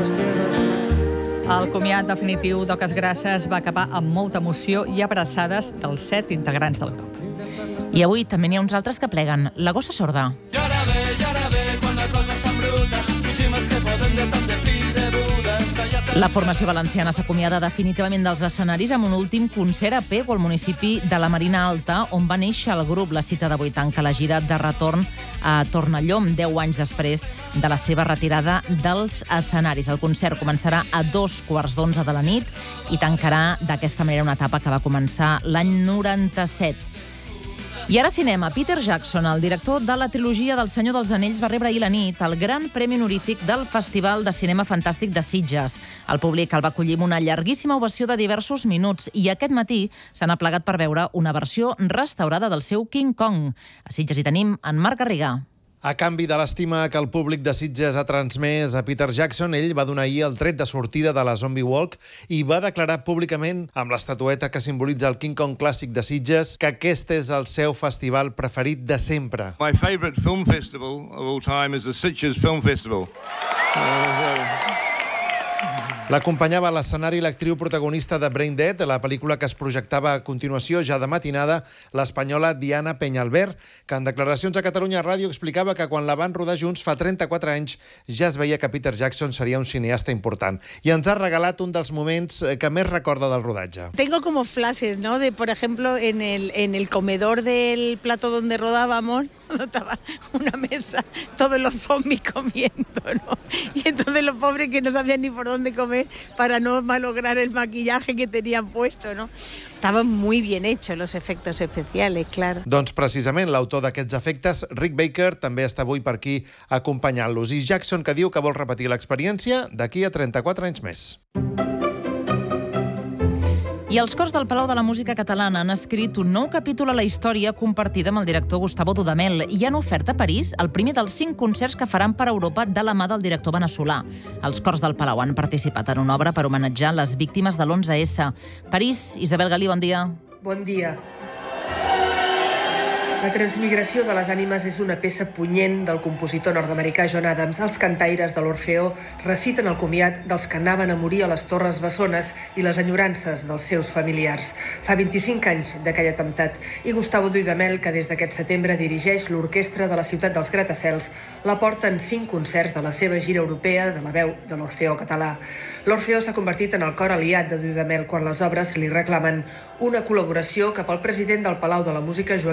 El comiat definitiu d'Oques Grasses va acabar amb molta emoció i abraçades dels 7 integrants del grup. I avui també n'hi ha uns altres que pleguen. La gossa sorda. La formació valenciana s'acomiada definitivament dels escenaris amb un últim concert a Pego, al municipi de la Marina Alta, on va néixer el grup. La cita d'avui tanca la gira de retorn a Tornallom, 10 anys després de la seva retirada dels escenaris. El concert començarà a 11:15 de la nit i tancarà d'aquesta manera una etapa que va començar l'any 97. I ara cinema. Peter Jackson, el director de la trilogia del Senyor dels Anells, va rebre ahir la nit el gran premi honorífic del Festival de Cinema Fantàstic de Sitges. El públic el va acollir amb una llarguíssima ovació de diversos minuts i aquest matí s'han aplegat per veure una versió restaurada del seu King Kong. A Sitges hi tenim en Marc Garrigà. A canvi de l'estima que el públic de Sitges ha transmès a Peter Jackson, ell va donar ahir el tret de sortida de la Zombie Walk i va declarar públicament, amb l'estatueta que simbolitza el King Kong clàssic de Sitges, que aquest és el seu festival preferit de sempre. My favorite film festival of all time is the Sitges Film Festival. L'acompanyava a l'escenari l'actriu protagonista de Brain Dead, la pel·lícula que es projectava a continuació ja de matinada, l'espanyola Diana Peñalver, que en declaracions a Catalunya Ràdio explicava que quan la van rodar junts fa 34 anys ja es veia que Peter Jackson seria un cineasta important. I ens ha regalat un dels moments que més recorda del rodatge. Tengo como flashes, ¿no? De, por ejemplo, en el comedor del plato donde rodábamos, estaba una mesa, todos los zombies comiendo, ¿no? Y entonces los pobres que no sabían ni por dónde comer para no malograr el maquillaje que tenían puesto, ¿no? Estaven muy bien hechos los efectos especiales, claro. Doncs precisament l'autor d'aquests efectes, Rick Baker, també està avui per aquí acompanyant-los. I Jackson, que diu que vol repetir l'experiència d'aquí a 34 anys més. I els Cors del Palau de la Música Catalana han escrit un nou capítol a la història compartida amb el director Gustavo Dudamel i han ofert a París el primer dels 5 concerts que faran per Europa de la mà del director veneçolà. Els Cors del Palau han participat en una obra per homenatjar les víctimes de l'11S. París, Isabel Galí, bon dia. Bon dia. La transmigració de les ànimes és una peça punyent del compositor nord-americà John Adams. Els cantaires de l'Orfeó reciten el comiat dels que anaven a morir a les Torres Bessones i les enyorances dels seus familiars. Fa 25 anys d'aquell atemptat i Gustavo Dudamel, que des d'aquest setembre dirigeix l'orquestra de la ciutat dels gratacels, la porta en 5 concerts de la seva gira europea de la veu de l'Orfeó català. L'Orfeó s'ha convertit en el cor aliat de Dudamel quan les obres li reclamen una col·laboració cap al president del Palau de la Música, Joaquim